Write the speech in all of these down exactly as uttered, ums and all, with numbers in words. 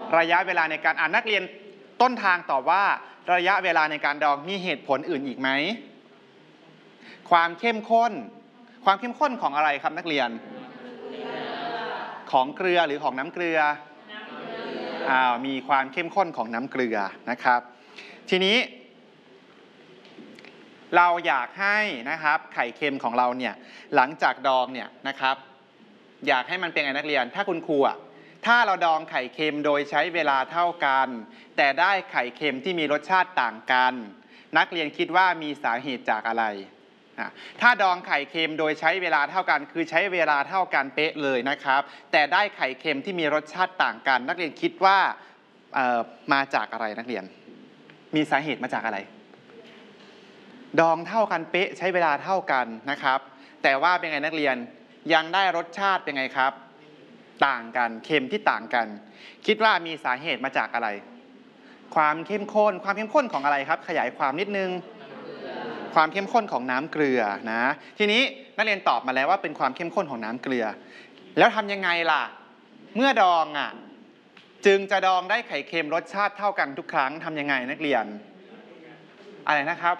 ระยะเวลาในการอ่านนักเรียนต้นทางตอบว่าระยะเวลาในการดองมีเหตุผลอื่นอีกไหมความเข้มข้นความเข้มข้นของอะไรครับนักเรียนของเกลือหรือของน้ำเกลืออ้าวมีความเข้มข้นของน้ำเกลือนะครับทีนี้เราอยากให้นะครับไข่เค็มของเราเนี่ยหลังจากดองเนี่ยนะครับอยากให้มันเป็นไงนักเรียนถ้าคุณครูอ่ะถ้าเราดองไข่เค็มโดยใช้เวลาเท่ากันแต่ได้ไข่เค็มที่มีรสชาติต่างกันนักเรียนคิดว่ามีสาเหตุจากอะไรถ้าดองไข่เค็มโดยใช้เวลาเท่ากันคือใช้เวลาเท่ากันเป๊ะเลยนะครับแต่ได้ไข่เค็มที่มีรสชาติต่างกันนักเรียนคิดว่ามาจากอะไรนักเรียนมีสาเหตุมาจากอะไรดองเท่ากันเป๊ะใช้เวลาเท่ากันนะครับแต่ว่าเป็นไงนักเรียนยังได้รสชาติเป็นไงครับต่างกันเค็มที่ต่างกันคิดว่ามีสาเหตุมาจากอะไรความเข้มข้นความเข้มข้นของอะไรครับขยายความนิดนึงความเข้มข้นของน้ำเกลือนะทีนี้นักเรียนตอบมาแล้วว่าเป็นความเข้มข้นของน้ำเกลือแล้วทำยังไงล่ะเมื่อดองอ่ะจึงจะดองได้ไข่เค็มรสชาติเท่ากันทุกครั้งทำยังไงนักเรียนอะไรนะครับ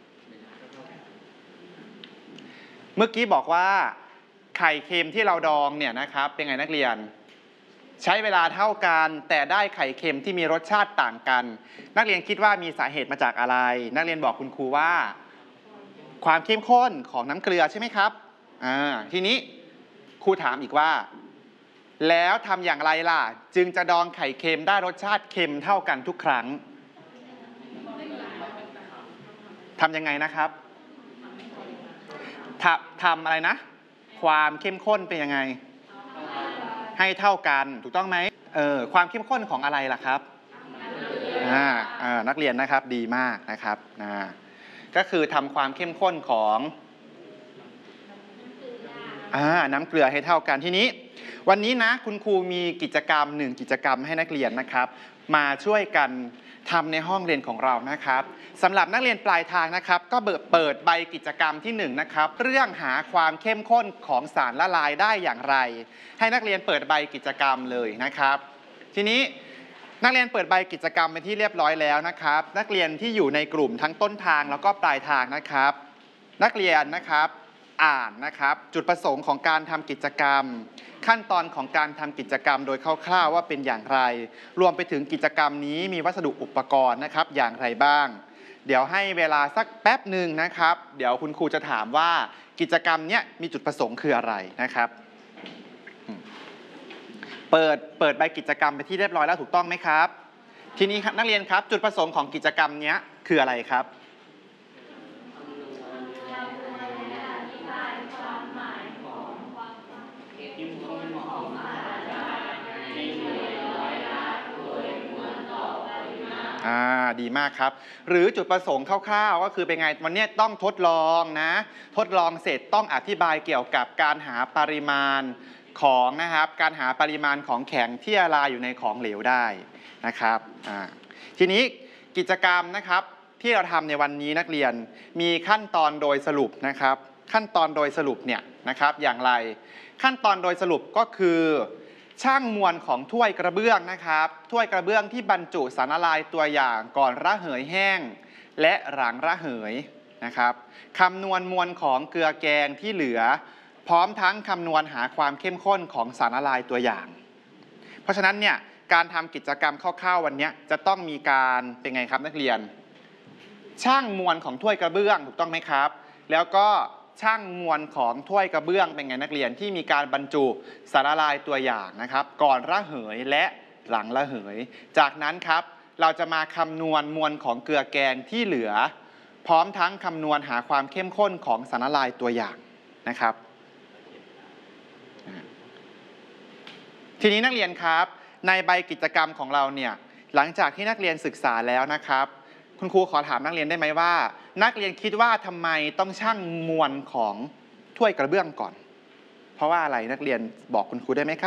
เมื่อกี้บอกว่าไข่เค็มที่เราดองเนี่ยนะครับเป็นไงนักเรียนใช้เวลาเท่ากันแต่ได้ไข่เค็มที่มีรสชาติต่างกันนักเรียนคิดว่ามีสาเหตุมาจากอะไรนักเรียนบอกคุณครูว่าความเข้มข้นของน้ำเกลือใช่ไหมครับอ่าทีนี้ครูถามอีกว่าแล้วทำอย่างไรล่ะจึงจะดองไข่เค็มได้รสชาติเค็มเท่ากันทุกครั้งทำยังไงนะครับทำทำอะไรนะความเข้มข้นเป็นยังไงให้เท่ากันถูกต้องไหมเออความเข้มข้นของอะไรล่ะครับอ่าอ่านักเรียนนะครับดีมากนะครับอ่าก็คือทำความเข้มข้นของอ่าน้ำเกลือให้เท่ากันทีนี้วันนี้นะคุณครูมีกิจกรรมหนึ่งกิจกรรมให้นักเรียนนะครับมาช่วยกันทำในห้องเรียนของเรานะครับสำหรับนักเรียนปลายทางนะครับก็เปิดใบกิจกรรมที่หนึ่งนะครับเรื่องหาความเข้มข้นของสารละลายได้อย่างไรให้นักเรียนเปิดใบกิจกรรมเลยนะครับทีนี้นักเรียนเปิดใบกิจกรรมเป็นที่เรียบร้อยแล้วนะครับนักเรียนที่อยู่ในกลุ่มทั้งต้นทางแล้วก็ปลายทางนะครับนักเรียนนะครับอ่านนะครับจุดประสงค์ของการทำกิจกรรมขั้นตอนของการทำกิจกรรมโดยคร่าวๆว่าเป็นอย่างไรรวมไปถึงกิจกรรมนี้มีวัสดุอุปกรณ์นะครับอย่างไรบ้างเดี๋ยวให้เวลาสักแป๊บหนึ่งนะครับเดี๋ยวคุณครูจะถามว่ากิจกรรมนี้มีจุดประสงค์คืออะไรนะครับเปิดเปิดใบกิจกรรมไปที่เรียบร้อยแล้วถูกต้องไหมครับทีนี้นักเรียนครับจุดประสงค์ของกิจกรรมนี้คืออะไรครับอ่าดีมากครับหรือจุดประสงค์คร่าวๆก็คือเป็นไงวันนี้ต้องทดลองนะทดลองเสร็จต้องอธิบายเกี่ยวกับการหาปริมาณของนะครับการหาปริมาณของแข็งที่ละลายอยู่ในของเหลวได้นะครับอ่าทีนี้กิจกรรมนะครับที่เราทำในวันนี้นักเรียนมีขั้นตอนโดยสรุปนะครับขั้นตอนโดยสรุปเนี่ยนะครับอย่างไรขั้นตอนโดยสรุปก็คือช่างมวลของถ้วยกระเบื้องนะครับถ้วยกระเบื้องที่บรรจุสารละลายตัวอย่างก่อนระเหยแห้งและหลังระเหยนะครับคำนวณมวลของเกลือแกงที่เหลือพร้อมทั้งคำนวณหาความเข้มข้นของสารละลายตัวอย่างเพราะฉะนั้นเนี่ยการทำกิจกรรมคร่าวๆวันนี้จะต้องมีการเป็นไงครับนักเรียนช่างมวลของถ้วยกระเบื้องถูกต้องไหมครับแล้วก็ช่างมวลของถ้วยกระเบื้องเป็นไงนักเรียนที่มีการบรรจุสารละลายตัวอย่างนะครับก่อนระเหยและหลังระเหยจากนั้นครับเราจะมาคำนวณมวลของเกลือแกงที่เหลือพร้อมทั้งคำนวณหาความเข้มข้นของสารละลายตัวอย่างนะครับทีนี้นักเรียนครับในใบกิจกรรมของเราเนี่ยหลังจากที่นักเรียนศึกษาแล้วนะครับคุณครูขอถามนักเรียนได้ไหมว่านักเรียนคิดว่าทำไมต้องชั่งมวลของถ้วยกระเบื้องก่อนเพราะว่าอะไรนักเรียนบอกคุณครูได้ไหมครับ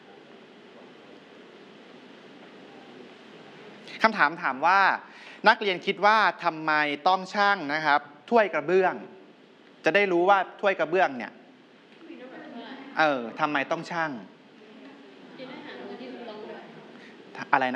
คำถามถามว่านักเรียนคิดว่าทำไมต้องชั่งนะครับถ้วยกระเบื้องจะได้รู้ว่าถ้วยกระเบื้องเนี่ยเออทำไมต้องชั่งอะไรนะ